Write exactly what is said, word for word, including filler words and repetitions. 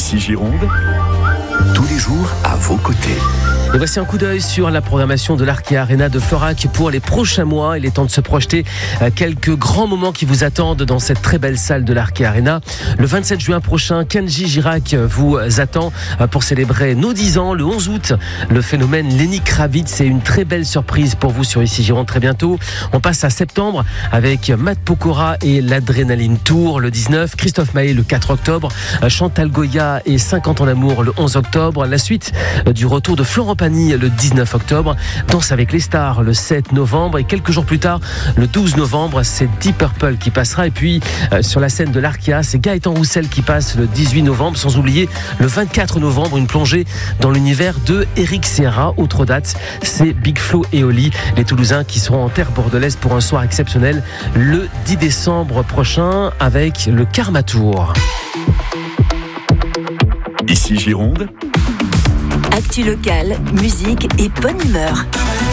Ici Gironde, tous les jours à vos côtés. Et voici un coup d'œil sur la programmation de l'Arkea Arena de Florac pour les prochains mois. Il est temps de se projeter quelques grands moments qui vous attendent dans cette très belle salle de l'Arkea Arena. Le vingt-sept juin prochain, Kenji Girac vous attend pour célébrer nos dix ans. Le onze août, le phénomène Lenny Kravitz. C'est une très belle surprise pour vous sur Ici Gironde très bientôt. On passe à septembre avec Matt Pokora et l'Adrénaline Tour le dix-neuf. Christophe Maé le quatre octobre. Chantal Goya et cinquante ans d'amour le onze octobre. La suite du retour de Florent Pagny le dix-neuf octobre, Danse avec les stars le sept novembre et quelques jours plus tard, le douze novembre, c'est Deep Purple qui passera. Et puis euh, sur la scène de l'Arkea, c'est Gaëtan Roussel qui passe le dix-huit novembre, sans oublier le vingt-quatre novembre, une plongée dans l'univers de Eric Serra. Autre date, c'est Big Flo et Oli, les Toulousains qui seront en terre bordelaise pour un soir exceptionnel le dix décembre prochain avec le Karma Tour. Ici Gironde, actu locale, musique et bonne humeur.